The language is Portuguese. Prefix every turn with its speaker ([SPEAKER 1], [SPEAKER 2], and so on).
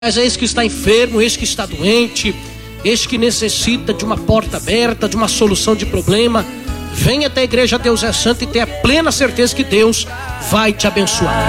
[SPEAKER 1] Mas é esse que está enfermo, esse que está doente, esse que necessita de uma porta aberta, de uma solução de problema. Venha até a igreja Deus é Santo e tenha plena certeza que Deus vai te abençoar.